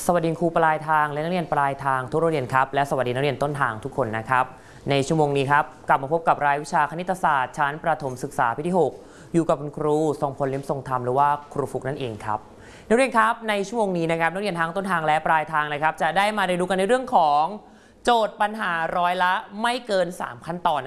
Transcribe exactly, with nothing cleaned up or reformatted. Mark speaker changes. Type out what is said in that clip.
Speaker 1: สวัสดีครูปลายทางและนักเรียนปลายทางทุกโรงเรียนครับและสวัสดีนักเรียนต้นทางทุกคนนะครับในชั่วโมงนี้ครับกลับมาพบกับรายวิชาคณิตศาสตร์ชั้นประถมศึกษาปีที่หกอยู่กับคุณครูทรงพลเลี้ยมทรงธรรมหรือว่าครูฟุกนั่นเองครับนักเรียนครับในชั่วโมงนี้นะครับนักเรียนทางต้นทางและปลายทางนะครับจะได้มาเรียนรู้กันในเรื่องของโจทย์ปัญหาร้อยละไม่เกินสามขั้นตอน